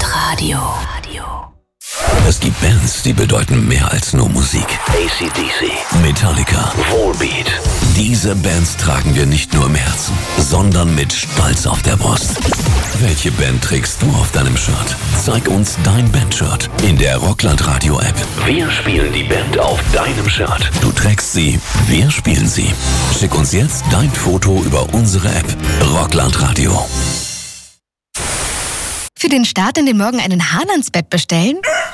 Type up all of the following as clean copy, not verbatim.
Radio. Es gibt Bands, die bedeuten mehr als nur Musik. AC/DC, Metallica, Volbeat. Diese Bands tragen wir nicht nur im Herzen, sondern mit Stolz auf der Brust. Welche Band trägst du auf deinem Shirt? Zeig uns dein Bandshirt in der Rockland Radio App. Wir spielen die Band auf deinem Shirt. Du trägst sie, wir spielen sie. Schick uns jetzt dein Foto über unsere App. Rockland Radio. Für den Start in den Morgen einen Hahn ans Bett bestellen?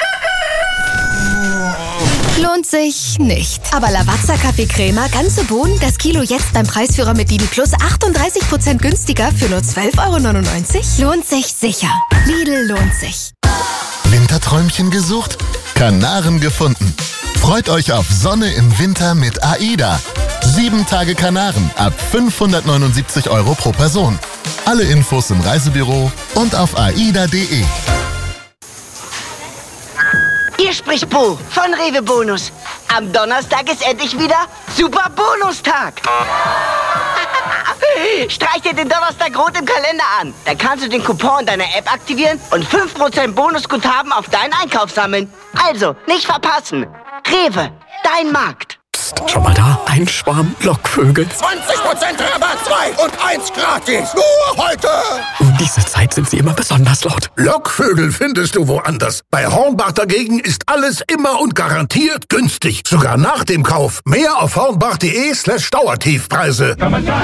Lohnt sich nicht. Aber Lavazza Kaffee-Crema, ganze Bohnen, das Kilo jetzt beim Preisführer mit Lidl Plus 38% günstiger für nur 12,99 €? Lohnt sich sicher. Lidl lohnt sich. Winterträumchen gesucht? Kanaren gefunden. Freut euch auf Sonne im Winter mit AIDA. 7 Tage Kanaren ab 579 € pro Person. Alle Infos im Reisebüro und auf aida.de. Hier spricht Bo von Rewe Bonus. Am Donnerstag ist endlich wieder Super Bonustag. Streich dir den Donnerstag rot im Kalender an. Da kannst du den Coupon in deiner App aktivieren und 5% Bonusguthaben auf deinen Einkauf sammeln. Also, nicht verpassen. Rewe, dein Markt. Schon mal da? Ein Schwarm Lockvögel. 20% Rabatt, 2 und 1 gratis. Nur heute. Um diese Zeit sind sie immer besonders laut. Lockvögel findest du woanders. Bei Hornbach dagegen ist alles immer und garantiert günstig. Sogar nach dem Kauf. Mehr auf hornbach.de/Dauertiefpreise.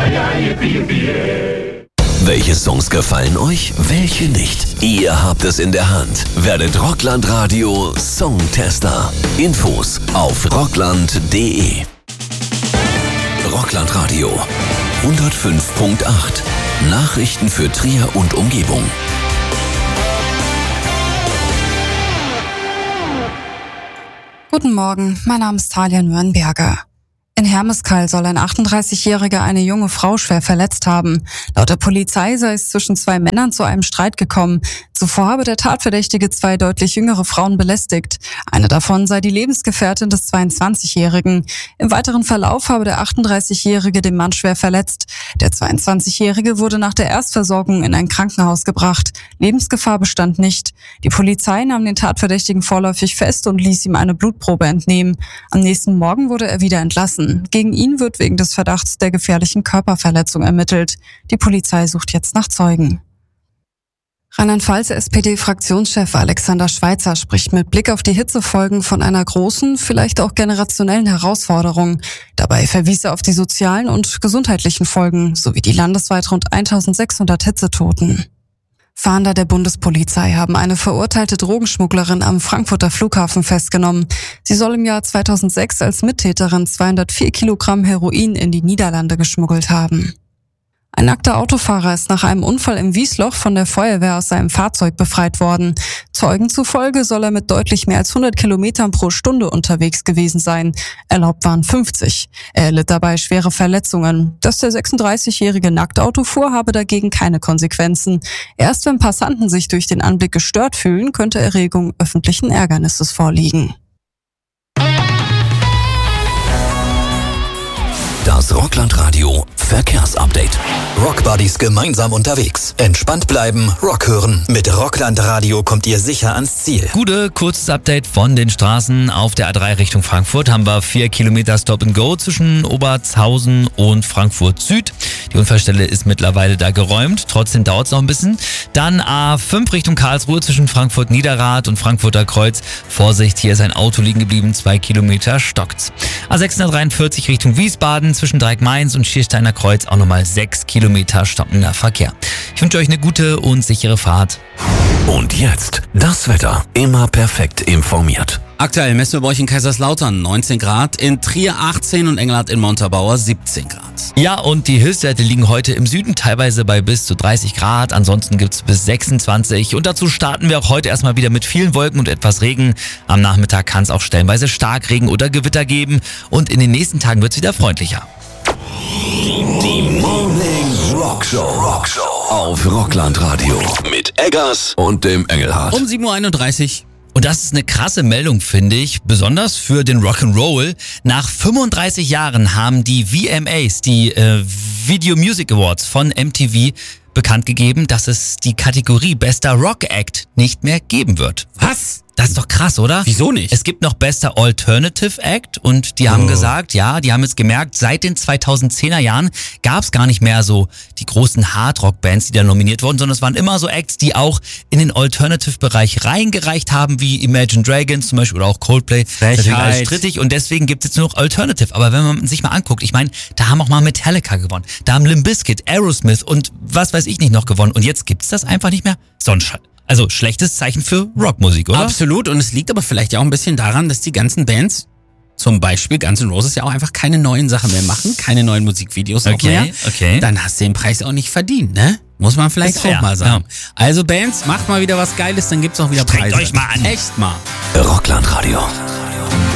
Welche Songs gefallen euch? Welche nicht? Ihr habt es in der Hand. Werdet Rockland Radio Songtester. Infos auf rockland.de. Rockland Radio 105.8. Nachrichten für Trier und Umgebung. Guten Morgen, mein Name ist Talia Nürnberger. In Hermeskeil soll ein 38-Jähriger eine junge Frau schwer verletzt haben. Laut der Polizei sei es zwischen 2 Männern zu einem Streit gekommen. Zuvor habe der Tatverdächtige 2 deutlich jüngere Frauen belästigt. Eine davon sei die Lebensgefährtin des 22-Jährigen. Im weiteren Verlauf habe der 38-Jährige den Mann schwer verletzt. Der 22-Jährige wurde nach der Erstversorgung in ein Krankenhaus gebracht. Lebensgefahr bestand nicht. Die Polizei nahm den Tatverdächtigen vorläufig fest und ließ ihm eine Blutprobe entnehmen. Am nächsten Morgen wurde er wieder entlassen. Gegen ihn wird wegen des Verdachts der gefährlichen Körperverletzung ermittelt. Die Polizei sucht jetzt nach Zeugen. Rheinland-Pfalz SPD-Fraktionschef Alexander Schweitzer spricht mit Blick auf die Hitzefolgen von einer großen, vielleicht auch generationellen Herausforderung. Dabei verwies er auf die sozialen und gesundheitlichen Folgen sowie die landesweit rund 1600 Hitzetoten. Fahnder der Bundespolizei haben eine verurteilte Drogenschmugglerin am Frankfurter Flughafen festgenommen. Sie soll im Jahr 2006 als Mittäterin 204 Kilogramm Heroin in die Niederlande geschmuggelt haben. Ein nackter Autofahrer ist nach einem Unfall im Wiesloch von der Feuerwehr aus seinem Fahrzeug befreit worden. Zeugen zufolge soll er mit deutlich mehr als 100 Kilometern pro Stunde unterwegs gewesen sein. Erlaubt waren 50. Er erlitt dabei schwere Verletzungen. Dass der 36-jährige nackt Auto fuhr, habe dagegen keine Konsequenzen. Erst wenn Passanten sich durch den Anblick gestört fühlen, könnte Erregung öffentlichen Ärgernisses vorliegen. Das Rockland Radio Verkehrsupdate. Rockbuddies gemeinsam unterwegs. Entspannt bleiben, Rock hören. Mit Rockland Radio kommt ihr sicher ans Ziel. Gute, kurzes Update von den Straßen. Auf der A3 Richtung Frankfurt haben wir 4 Kilometer Stop and Go zwischen Obertshausen und Frankfurt Süd. Die Unfallstelle ist mittlerweile da geräumt. Trotzdem dauert es noch ein bisschen. Dann A5 Richtung Karlsruhe zwischen Frankfurt Niederrad und Frankfurter Kreuz. Vorsicht, hier ist ein Auto liegen geblieben. 2 Kilometer stockt's. A643 Richtung Wiesbaden zwischen Dreieck-Mainz und Schiersteiner Kreuz auch nochmal 6 Kilometer stockender Verkehr. Ich wünsche euch eine gute und sichere Fahrt. Und jetzt das Wetter. Immer perfekt informiert. Aktuell messen wir bei euch in Kaiserslautern 19 Grad, in Trier 18 und Engelhardt in Montabaur 17 Grad. Ja, und die Höchstwerte liegen heute im Süden teilweise bei bis zu 30 Grad. Ansonsten gibt's bis 26. Und dazu starten wir auch heute erstmal wieder mit vielen Wolken und etwas Regen. Am Nachmittag kann es auch stellenweise Starkregen oder Gewitter geben. Und in den nächsten Tagen wird's wieder freundlicher. Die Morning Rockshow auf Rockland Radio mit Eggers und dem Engelhardt. Um 7.31 Uhr. Und das ist eine krasse Meldung, finde ich, besonders für den Rock'n'Roll. Nach 35 Jahren haben die VMAs, die Video Music Awards von MTV, bekannt gegeben, dass es die Kategorie Bester Rock Act nicht mehr geben wird. Was? Das ist doch krass, oder? Wieso nicht? Es gibt noch Bester Alternative Act und die haben gesagt, die haben jetzt gemerkt, seit den 2010er Jahren gab es gar nicht mehr so die großen Hardrock-Bands, die da nominiert wurden, sondern es waren immer so Acts, die auch in den Alternative-Bereich reingereicht haben, wie Imagine Dragons zum Beispiel oder auch Coldplay. Deswegen alles strittig und deswegen gibt es jetzt nur noch Alternative. Aber wenn man sich mal anguckt, ich meine, da haben auch mal Metallica gewonnen, da haben Limp Bizkit, Aerosmith und was weiß ich nicht noch gewonnen und jetzt gibt es das einfach nicht mehr. Also schlechtes Zeichen für Rockmusik, oder? Absolut, und es liegt aber vielleicht ja auch ein bisschen daran, dass die ganzen Bands, zum Beispiel Guns N' Roses, ja auch einfach keine neuen Sachen mehr machen, keine neuen Musikvideos auch mehr. Okay. Dann hast du den Preis auch nicht verdient, ne? Muss man vielleicht auch mal sagen. Ja. Also Bands, macht mal wieder was Geiles, dann gibt's auch wieder Preise. Strengt euch mal an. Echt mal. Rockland Radio.